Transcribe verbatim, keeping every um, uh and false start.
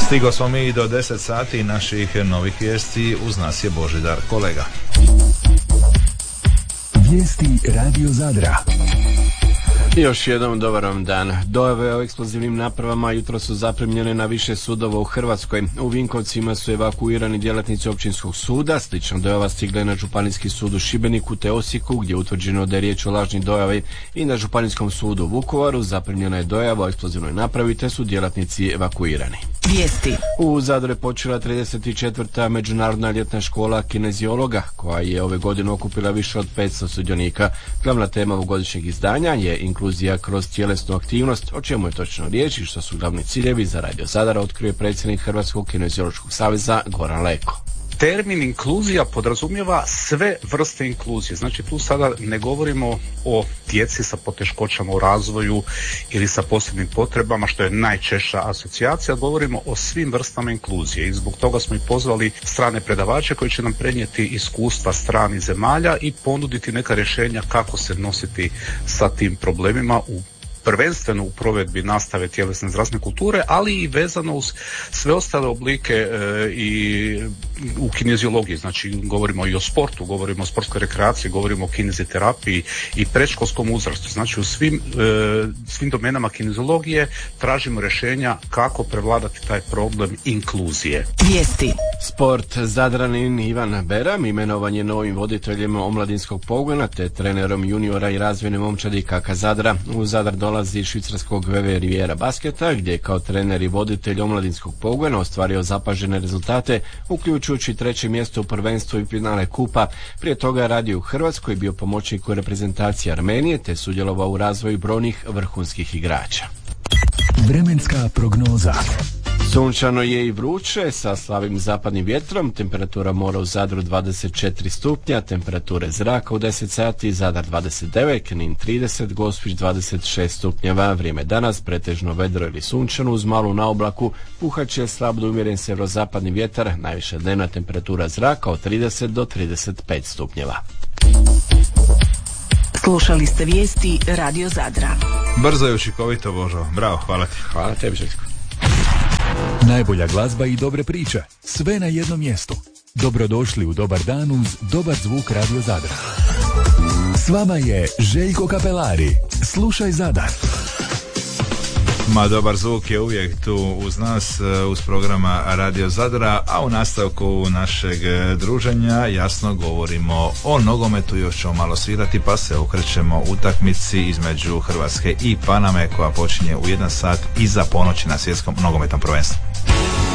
Stigo smo mi do deset sati naših novih vijesti, uz nas je Božidar Kolega. Vijesti Radio Zadra. Još jednom dobar vam dan. Dojave o eksplozivnim napravama jutro su zaprimljene na više sudova u Hrvatskoj. U Vinkovcima su evakuirani djelatnici općinskog suda, slična dojava stigla je na Županijski sud u Šibeniku te Osijeku, gdje je utvrđeno da je riječ o lažnoj dojavi, i na Županijskom sudu u Vukovaru zaprimljena je dojava o eksplozivnoj napravi te su djelatnici evakuirani. Vijesti. U Zadru je počela trideset četvrta međunarodna ljetna škola kineziologa, koja je ove godine okupila više od petsto sudionika. Glavna tema ovogodišnjeg izdanja je inkluzija kroz tjelesnu aktivnost. O čemu je točno riječ i što su glavni ciljevi za Radio Zadar otkrio predsjednik Hrvatskog kineziološkog saveza Goran Leko. Termin inkluzija podrazumijeva sve vrste inkluzije. Znači tu sada ne govorimo o djeci sa poteškoćama u razvoju ili sa posebnim potrebama, što je najčešća asocijacija, govorimo o svim vrstama inkluzije i zbog toga smo i pozvali strane predavače koji će nam prenijeti iskustva stranih zemalja i ponuditi neka rješenja kako se nositi sa tim problemima u prvenstveno u provedbi nastave tjelesne zdravstvene kulture, ali i vezano uz sve ostale oblike e, i u kineziologiji. Znači govorimo i o sportu, govorimo o sportskoj rekreaciji, govorimo o kineziterapiji i predškolskom uzrastu. Znači u svim, e, svim domenama kineziologije tražimo rješenja kako prevladati taj problem inkluzije. Vijesti. Sport. Zadranin Ivan Beram imenovan je novim voditeljem omladinskog pogona te trenerom juniora i razvojne momčadi K K Zadra. U Zadar dolazi iz švicarskog V V Riviera basketa, gdje je kao trener i voditelj omladinskog pogona ostvario zapažene rezultate, uključujući treće mjesto u prvenstvu i finale kupa. Prije toga je radio u Hrvatskoj, bio pomoćnik u reprezentaciji Armenije te sudjelovao u razvoju brojnih vrhunskih igrača. Vremenska prognoza. Sunčano je i vruće sa slabim zapadnim vjetrom, temperatura mora u Zadru dvadeset četiri stupnja, temperature zraka u deset sati, Zadar dvadeset devet, Knin trideset, Gospić dvadeset šest stupnjeva. Vrijeme danas pretežno vedro ili sunčano uz malu naoblaku, puhat će slab do umjeren sjeverozapadni vjetar, najviša dnevna temperatura zraka od trideset do trideset pet stupnjeva. Slušali ste vijesti Radio Zadra. Brzo i učinkovito, Božo. Bravo, hvala ti. Hvala tebi, Željko. Najbolja glazba i dobre priče, sve na jednom mjestu. Dobrodošli u Dobar dan uz dobar zvuk Radio Zadra. S vama je Željko Kapelari. Slušaj Zadar. Ma dobar zvuk je uvijek tu uz nas, uz programa Radio Zadra, a u nastavku našeg druženja jasno govorimo o nogometu, još ćemo malo svirati pa se okrećemo utakmici između Hrvatske i Paname koja počinje u jedan sat iza ponoći na svjetskom nogometnom prvenstvu.